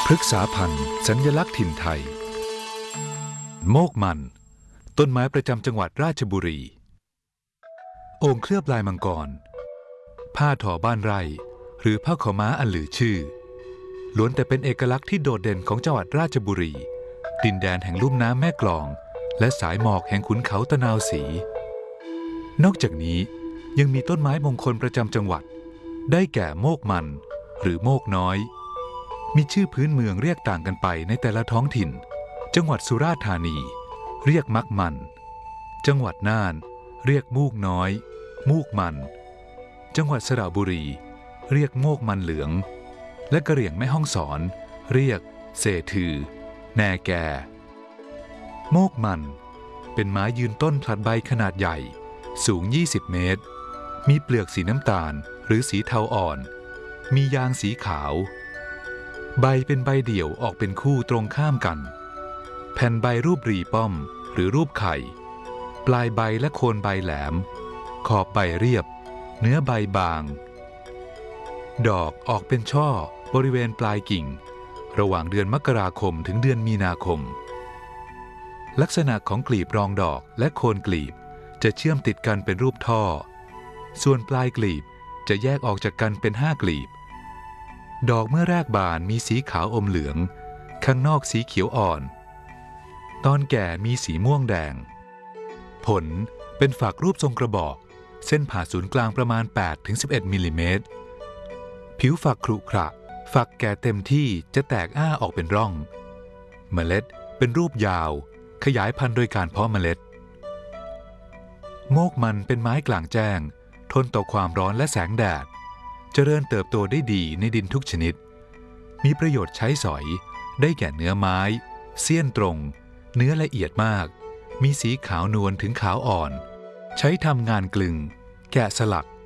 พฤกษาพันธุ์สัญลักษณ์ถิ่นไทยโมกมันต้นไม้ประจำจังหวัดราชบุรีโอ่งเคลือบลายมังกรผ้าทอบ้านไร่หรือผ้าขาวม้าอันหรือชื่อล้วนแต่เป็นเอกลักษณ์ที่โดดเด่นของจังหวัดราชบุรีดินแดนแห่งลุ่มน้ำแม่กลองและสายหมอกแห่งขุนเขาตะนาวศรีนอกจากนี้ยังมีต้นไม้มงคลประจำจังหวัดได้แก่โมกมันหรือโมกน้อยมีชื่อพื้นเมืองเรียกต่างกันไปในแต่ละท้องถิ่นจังหวัดสุราษฎร์ธานีเรียกมักมันจังหวัดน่านเรียกมูกน้อยมูกมันจังหวัดสระบุรีเรียกโมกมันเหลืองและกะเหรี่ยงแม่ฮ่องสอนเรียกเสถือแนแกโมกมันเป็นไม้ยืนต้นผลัดใบขนาดใหญ่สูง20เมตรมีเปลือกสีน้ำตาลหรือสีเทาอ่อนมียางสีขาวใบเป็นใบเดี่ยวออกเป็นคู่ตรงข้ามกันแผ่นใบรูปรีป้อมหรือรูปไข่ปลายใบและโคนใบแหลมขอบใบเรียบเนื้อใบบางดอกออกเป็นช่อบริเวณปลายกิ่งระหว่างเดือนมกราคมถึงเดือนมีนาคมลักษณะของกลีบรองดอกและโคนกลีบจะเชื่อมติดกันเป็นรูปท่อส่วนปลายกลีบจะแยกออกจากกันเป็น5กลีบดอกเมื่อแรกบานมีสีขาวอมเหลืองข้างนอกสีเขียวอ่อนตอนแก่มีสีม่วงแดงผลเป็นฝักรูปทรงกระบอกเส้นผ่าศูนย์กลางประมาณ 8-11 มิลลิเมตรผิวฝักขรุขระฝักแก่เต็มที่จะแตกอ้าออกเป็นร่องเมล็ดเป็นรูปยาวขยายพันธุ์โดยการเพาะเมล็ดโมกมันเป็นไม้กลางแจ้งทนต่อความร้อนและแสงแดดเจริญเติบโตได้ดีในดินทุกชนิดมีประโยชน์ใช้สอยได้แก่เนื้อไม้เสี้ยนตรงเนื้อละเอียดมากมีสีขาวนวลถึงขาวอ่อนใช้ทำงานกลึงแกะสลัก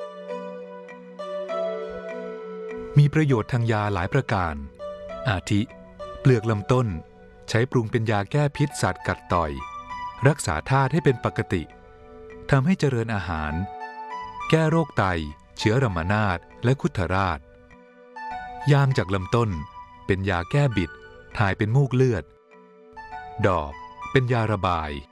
มีประโยชน์ทางยาหลายประการอาทิเปลือกลำต้นใช้ปรุงเป็นยาแก้พิษสัตว์กัดต่อยรักษาธาตุให้เป็นปกติทำให้เจริญอาหารแก้โรคไตเชื้อรามานาถและคุถราชยางจากลำต้นเป็นยาแก้บิดถ่ายเป็นมูกเลือดดอกเป็นยาระบาย